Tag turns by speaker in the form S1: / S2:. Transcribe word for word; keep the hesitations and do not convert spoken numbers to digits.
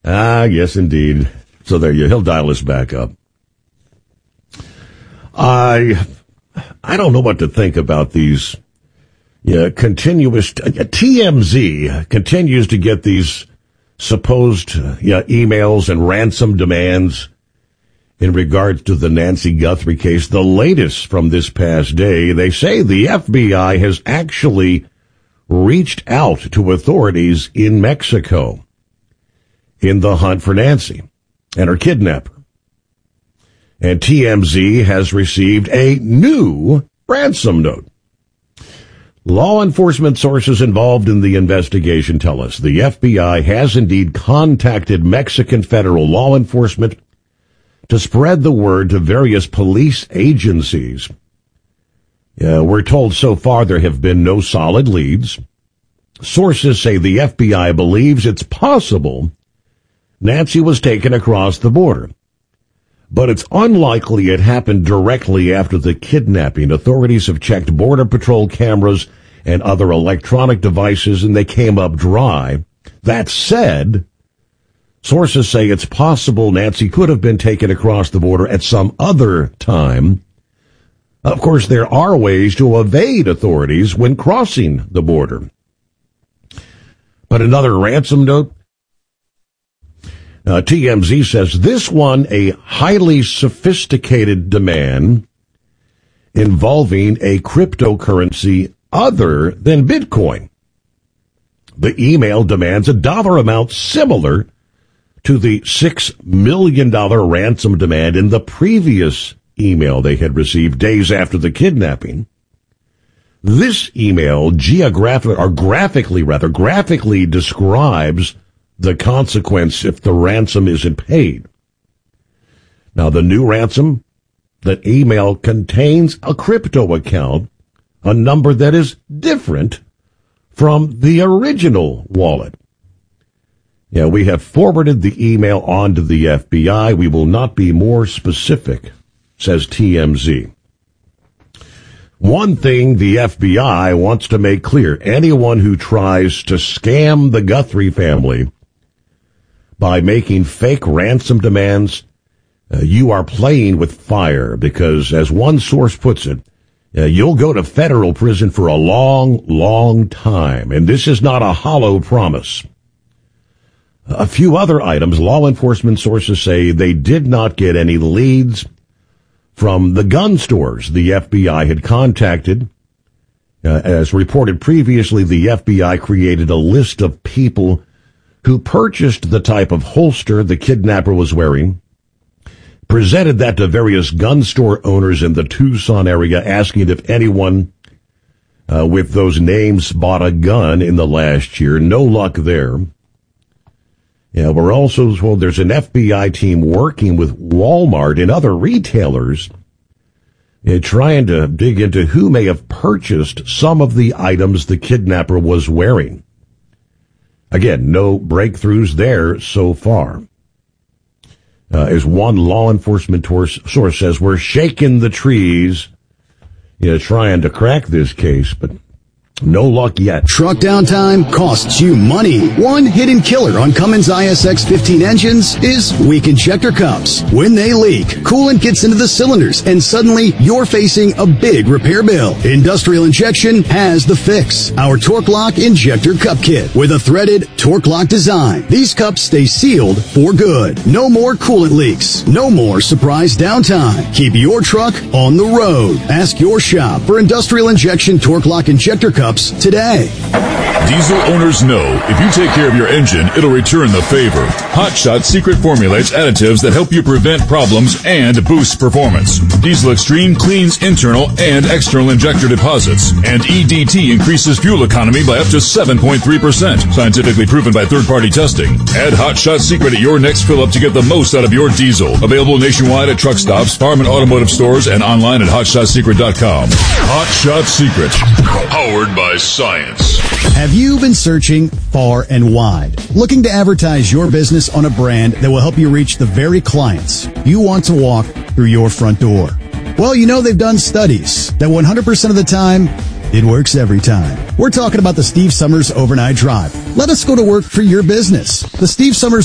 S1: Ah, yes, indeed. So there you, he'll dial us back up. I, I don't know what to think about these, yeah, continuous, T M Z continues to get these supposed, yeah, emails and ransom demands in regards to the Nancy Guthrie case. The latest from this past day, they say the F B I has actually reached out to authorities in Mexico in the hunt for Nancy and her kidnapper. And T M Z has received a new ransom note. Law enforcement sources involved in the investigation tell us the F B I has indeed contacted Mexican federal law enforcement to spread the word to various police agencies. Uh, we're told so far there have been no solid leads. Sources say the F B I believes it's possible Nancy was taken across the border, but it's unlikely it happened directly after the kidnapping. Authorities have checked Border Patrol cameras and other electronic devices, and they came up dry. That said, sources say it's possible Nancy could have been taken across the border at some other time. Of course, there are ways to evade authorities when crossing the border. But another ransom note, uh, T M Z says this one a highly sophisticated demand involving a cryptocurrency other than Bitcoin. The email demands a dollar amount similar to the six million dollars ransom demand in the previous email they had received days after the kidnapping. This email geographically, or graphically rather, graphically describes the consequence if the ransom isn't paid. Now, the new ransom, that email contains a crypto account, a number that is different from the original wallet. Yeah, we have forwarded the email on to the F B I. We will not be more specific, says T M Z. One thing the F B I wants to make clear, anyone who tries to scam the Guthrie family by making fake ransom demands, uh, you are playing with fire, because as one source puts it, uh, you'll go to federal prison for a long, long time. And this is not a hollow promise. A few other items, law enforcement sources say they did not get any leads from the gun stores the F B I had contacted. Uh, as reported previously, the F B I created a list of people who purchased the type of holster the kidnapper was wearing, presented that to various gun store owners in the Tucson area, asking if anyone uh, with those names bought a gun in the last year. No luck there. Yeah, we're also told there's an F B I team working with Walmart and other retailers uh, trying to dig into who may have purchased some of the items the kidnapper was wearing. Again, no breakthroughs there so far. Uh, as one law enforcement tor- source says, we're shaking the trees, you know, trying to crack this case, but no luck yet.
S2: Truck downtime costs you money. One hidden killer on Cummins I S X fifteen engines is weak injector cups. When they leak, coolant gets into the cylinders, and suddenly you're facing a big repair bill. Industrial Injection has the fix. Our Torque Lock Injector Cup Kit with a threaded Torque Lock design. These cups stay sealed for good. No more coolant leaks. No more surprise downtime. Keep your truck on the road. Ask your shop for Industrial Injection Torque Lock Injector Cups today.
S3: Diesel owners know if you take care of your engine, it'll return the favor. Hot Shot Secret formulates additives that help you prevent problems and boost performance. Diesel Extreme cleans internal and external injector deposits. And E D T increases fuel economy by up to seven point three percent. Scientifically proven by third-party testing. Add Hot Shot Secret at your next fill-up to get the most out of your diesel. Available nationwide at truck stops, farm and automotive stores, and online at hot shot secret dot com. Hot Shot Secret. Powered by science.
S2: Have you been searching far and wide, looking to advertise your business on a brand that will help you reach the very clients you want to walk through your front door? Well, you know they've done studies that one hundred percent of the time, it works every time. We're talking about the Steve Summers Overnight Drive. Let us go to work for your business. The Steve Summers